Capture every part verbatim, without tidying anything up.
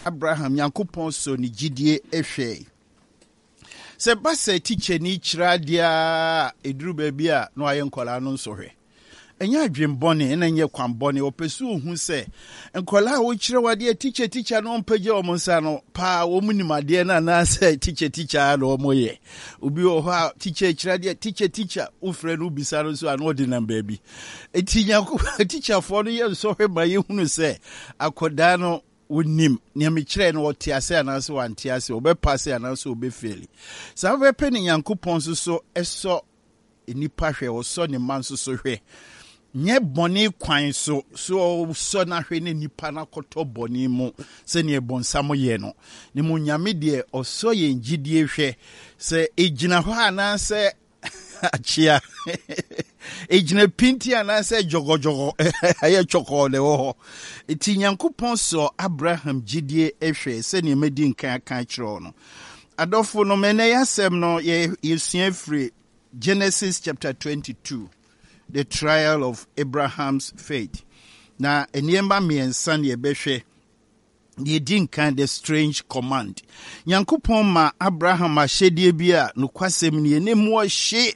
Abraham Yankopon so ni gidie ehwe se ba se teacher ni kira dia eduru ba bia no aye nkola no nso hwe enya adwembone na nye kwambone opesu ohu se nkola wo kire wade teacher teacher no mpaje o monsa no pa wo munimade na na se teacher teacher no moye obi o ha teacher kira de teacher teacher ufre no bisa no so an odi namba bi etinya teacher for no ye so hwe ba ye hunu se akoda no wonim niam kire no wote ase anase wante ase obepase anase obefeli sa bepe ni Yankopon so so eso enipa hwe wo so ne man so so hwe nye boni kwan so so so na hwe ne nipa na koto boni mu se ne bonsamo ye no ne mu nyame de oso ye ngidie hwe se ejina ho anase achia ejina pinti anase jogojogo aye choko le ho eti Yankopon so Abraham gidie ehwe se ne medi nkan kan kiro no adofo no mene yasem no ye yesua free Genesis chapter twenty-two, the trial of Abraham's faith. Na eniemba miensa ne ebehwe ye din kan the strange command. Yankopon ma Abraham ahyedie bi a no kwasem ne enemu ohye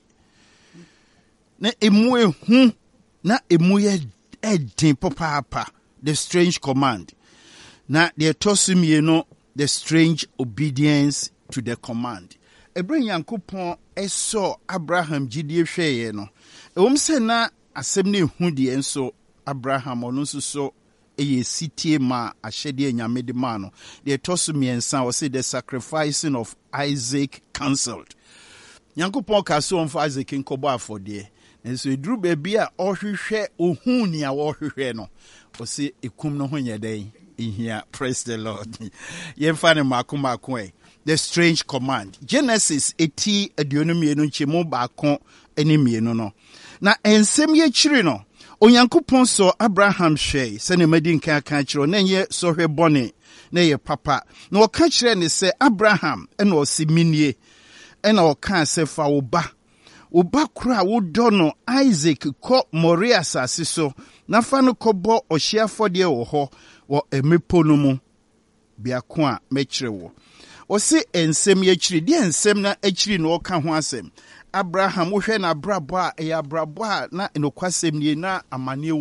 na emu ehu na emu ye edin papa the strange command. Na the tosumie no the strange obedience to the command. Ebren Yankopon eso Abraham gidie hweye no ewom se na asem ne hu de enso Abraham ono so so eye sitie ma ahyede nyame de ma no de toso miensa o say the sacrificing of Isaac cancelled. Yankopon ka so on for Isaac nkobo afode enso eduru ba bia ohwehwe ohun ni a ohwehwe no o say ekum no ho nyeden ihia. Praise the Lord. Yemfa ne makomako e the strange command. Genesis eighty aduonum enu nchemu baako eni mienu no. Na ensem ye chiri no. Onyankopon so Abraham hwe se ne madi nkan kan chiro na ye so hwe bone na ye papa. Na o ka chire ne se Abraham e na o si minie. E na o ka se fa wo ba. Wo ba kura wo do no Isaac ko Moria asase so. Na fa no kobo ohia fode wo ho wo emepo no mu. Biako a mechire wo. O se ensem ye chiri di ensem na achiri no ka ho asem Abraham wo hwe na brabo a e abrabo a na enokwasem nie na amane